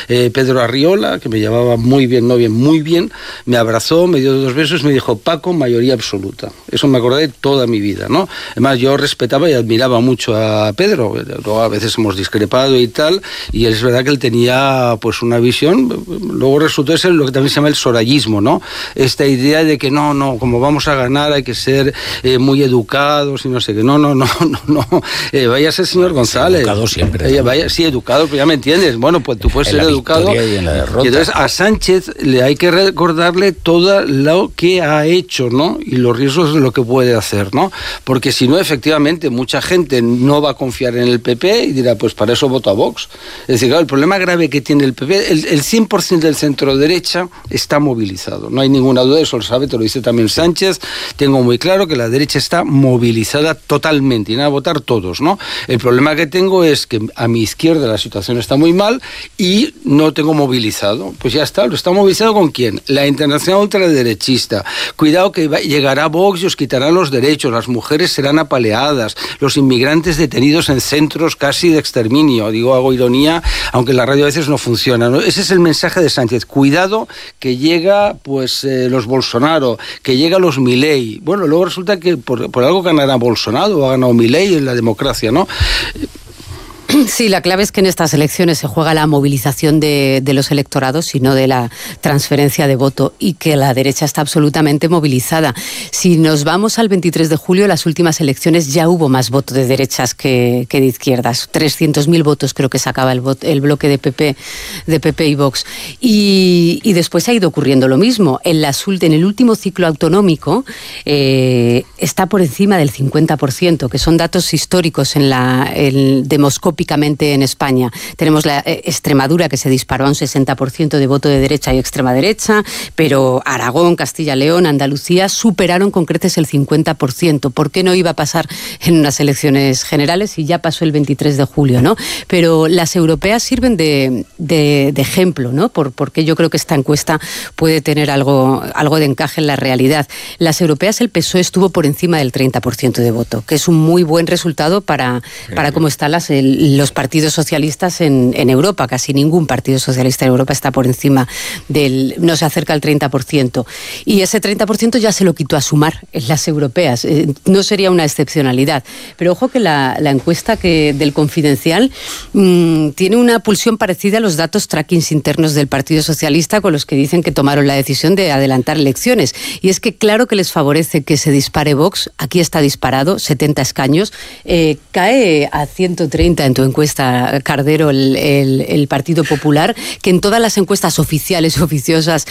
Pedro Arriola, que me llevaba muy bien, me abrazó, me dio 2 besos y me dijo: Paco, mayoría absoluta. Eso me acordé toda mi vida, ¿no? Además, yo respetaba y admiraba mucho a Pedro. Luego a veces hemos discrepado y tal, y es verdad que él tenía pues una visión. Luego resultó ser lo que también se llama el sorayismo, ¿no? Esta idea de que no, como vamos a ganar hay que ser muy educados y no sé qué. No. Váyase el señor González. Educado siempre. Sí, educado, pero ya me entiendes. Bueno, pues tú puedes ser educado. Y en la derrota. Y entonces a Sánchez le hay que recordarle todo lo que ha hecho, ¿no? Y los riesgos de lo que puede hacer, ¿no? Porque si no, efectivamente, mucha gente no va a confiar en el PP y dirá, pues para eso voto a Vox. Es decir, claro, el problema grave que tiene el PP, el 100% del centro derecha está movilizado. No hay ninguna duda, eso lo sabe, te lo dice también Sánchez. Tengo muy claro que la derecha está movilizada totalmente y van a votar todos, ¿no? El problema que tengo es que a mi izquierda la situación está muy mal y no tengo movilizado. Pues ya está, ¿lo está movilizado con quién? La internacional ultraderechista. Cuidado que llegará Vox y os quitarán los derechos, las mujeres serán apaleadas, los inmigrantes detenidos en centros casi de exterminio. Digo, hago ironía, aunque la radio a veces no funciona, ¿no? Ese es el mensaje de Sánchez. Cuidado que llega pues los Bolsonaro, que llega los Milei. Bueno, luego resulta que por algo ganará Bolsonaro o ha ganado Milei en la democracia, ¿no? Sí, la clave es que en estas elecciones se juega la movilización de los electorados y no de la transferencia de voto, y que la derecha está absolutamente movilizada. Si nos vamos al 23 de julio, las últimas elecciones ya hubo más voto de derechas que de izquierdas. 300.000 votos creo que sacaba el bloque de PP y Vox. Y después ha ido ocurriendo lo mismo. En el último ciclo autonómico está por encima del 50%, que son datos históricos demoscópicamente en España. Tenemos la Extremadura, que se disparó a un 60% de voto de derecha y extrema derecha, pero Aragón, Castilla-León, Andalucía superaron con creces el 50%. ¿Por qué no iba a pasar en unas elecciones generales? Y ya pasó el 23 de julio, ¿no? Pero las europeas sirven de ejemplo, ¿no? Porque yo creo que esta encuesta puede tener algo de encaje en la realidad. Las europeas, el PSOE estuvo por encima del 30% de voto, que es un muy buen resultado para cómo están los partidos socialistas en Europa. Casi ningún partido socialista en Europa está por encima no se acerca al 30%. Y ese 30% ya se lo quitó a Sumar en las europeas. No sería una excepcionalidad. Pero ojo que la encuesta del Confidencial tiene una pulsión parecida a los datos trackings internos del Partido Socialista, con los que dicen que tomaron la decisión de adelantar elecciones. Y es que claro que les favorece que se dispare Vox. Aquí está disparado, 70 escaños. Cae a 130 en tu encuesta, Cardero, el Partido Popular, que en todas las encuestas oficiales, oficiosas,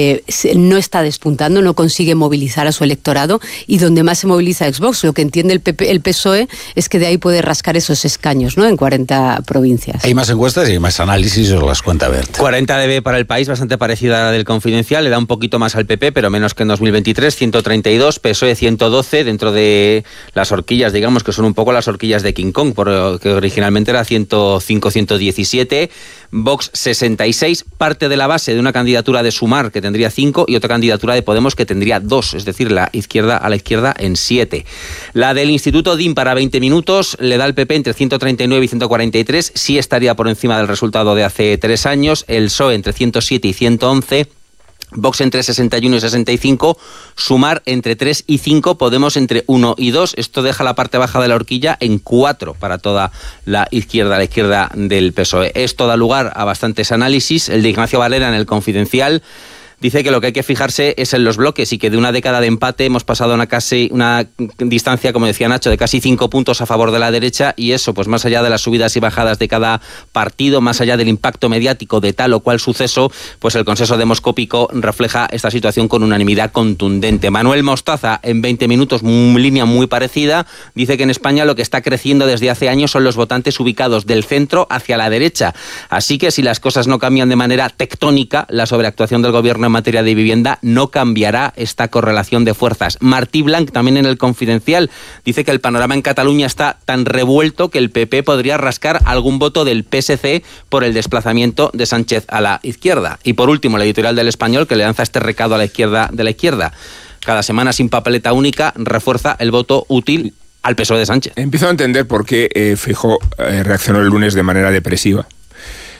no está despuntando, no consigue movilizar a su electorado, y donde más se moviliza es Vox. Lo que entiende el PSOE es que de ahí puede rascar esos escaños, ¿no?, en 40 provincias. Hay más encuestas y hay más análisis, os las cuenta Bert. 40 dB para El País, bastante parecida a la del Confidencial, le da un poquito más al PP, pero menos que en 2023, 132, PSOE 112, dentro de las horquillas, digamos, que son un poco las horquillas de King Kong, porque originalmente era 105, 117, Vox 66, parte de la base de una candidatura de Sumar que tendría 5 y otra candidatura de Podemos que tendría 2, es decir, la izquierda a la izquierda en 7. La del Instituto DIM para 20 minutos le da al PP entre 139 y 143, sí estaría por encima del resultado de hace 3 años, el PSOE entre 107 y 111, Vox entre 61 y 65, Sumar entre 3 y 5, Podemos entre 1 y 2. Esto deja la parte baja de la horquilla en 4 para toda la izquierda del PSOE. Esto da lugar a bastantes análisis. El de Ignacio Valera en el Confidencial dice que lo que hay que fijarse es en los bloques y que de una década de empate hemos pasado a una distancia, como decía Nacho, de casi 5 puntos a favor de la derecha, y eso, pues más allá de las subidas y bajadas de cada partido, más allá del impacto mediático de tal o cual suceso, pues el consenso demoscópico refleja esta situación con unanimidad contundente. Manuel Mostaza, en 20 minutos, línea muy parecida, dice que en España lo que está creciendo desde hace años son los votantes ubicados del centro hacia la derecha. Así que si las cosas no cambian de manera tectónica, la sobreactuación del gobierno en materia de vivienda no cambiará esta correlación de fuerzas. Martí Blanc, también en el Confidencial, dice que el panorama en Cataluña está tan revuelto que el PP podría rascar algún voto del PSC por el desplazamiento de Sánchez a la izquierda. Y por último, la editorial del Español, que le lanza este recado a la izquierda de la izquierda. Cada semana sin papeleta única refuerza el voto útil al PSOE de Sánchez. Empiezo a entender por qué Feijóo reaccionó el lunes de manera depresiva.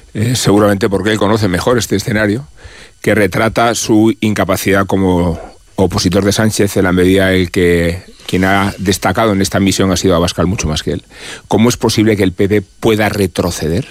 seguramente porque él conoce mejor este escenario, que retrata su incapacidad como opositor de Sánchez en la medida en que quien ha destacado en esta misión ha sido Abascal mucho más que él. ¿Cómo es posible que el PP pueda retroceder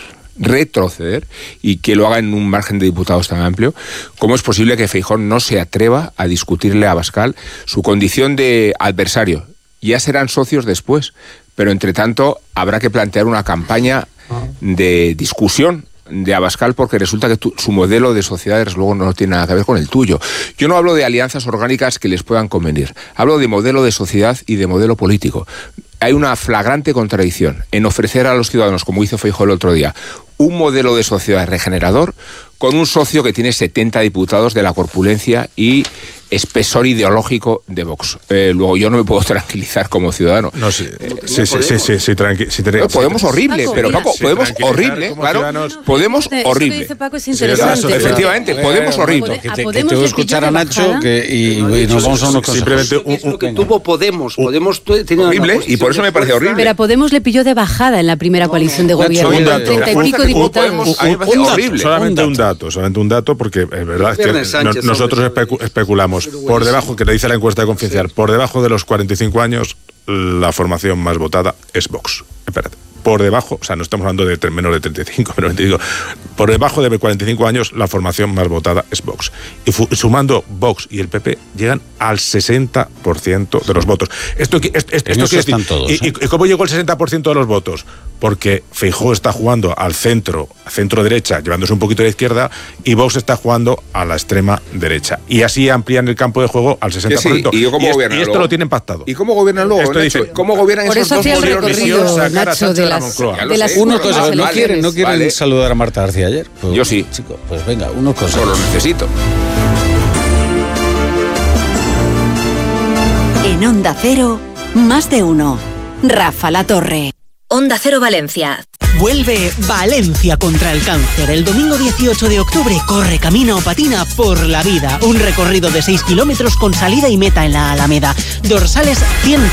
y que lo haga en un margen de diputados tan amplio? ¿Cómo es posible que Feijóo no se atreva a discutirle a Abascal su condición de adversario? Ya serán socios después, pero entre tanto habrá que plantear una campaña de discusión de Abascal, porque resulta que su modelo de sociedad desde luego no tiene nada que ver con el tuyo. Yo no hablo de alianzas orgánicas que les puedan convenir, hablo de modelo de sociedad y de modelo político. Hay una flagrante contradicción en ofrecer a los ciudadanos, como hizo Feijóo el otro día, un modelo de sociedad regenerador con un socio que tiene 70 diputados de la corpulencia y espesor ideológico de Vox. Luego yo no me puedo tranquilizar como ciudadano. No, sí, podemos horrible, Paco, pero Paco, podemos horrible, claro, podemos horrible. Esto que dice Paco es interesante. Efectivamente, podemos horrible. Que tengo que escuchar a Nacho y nos vamos a unos consejos. Simplemente es lo que tuvo Podemos tiene horrible, y por eso me parece horrible. Pero a Podemos le pilló de bajada en la primera coalición de gobierno, con 30 y pico diputados. Solamente un dato, porque es verdad que nosotros especulamos. Por debajo, que le dice la encuesta de Confidencial, por debajo de los 45 años, la formación más votada es Vox. Espérate. Por debajo, o sea, no estamos hablando de menos de 35, pero te digo, por debajo de 45 años, la formación más votada es Vox. Y sumando Vox y el PP, llegan al 60% de los votos. Esto quiere decir, todos, ¿y cómo llegó el 60% de los votos? Porque Feijóo está jugando al centro derecha, llevándose un poquito a la izquierda, y Vox está jugando a la extrema derecha. Y así amplían el campo de juego al 60%. Sí, y esto lo tienen pactado. ¿Y cómo gobiernan luego, Nacho? ¿Cómo gobiernan esos dos modelos? Nacho, de las Uno cosa, ¿no quieren saludar a Marta García ayer? Pues, yo sí. Chico, pues venga, uno cosa. Solo necesito. En Onda Cero, más de uno. Rafa La Torre. Onda Cero Valencia. Vuelve Valencia contra el cáncer. El domingo 18 de octubre corre, camina o patina por la vida. Un recorrido de 6 kilómetros con salida y meta en la Alameda. Dorsales 100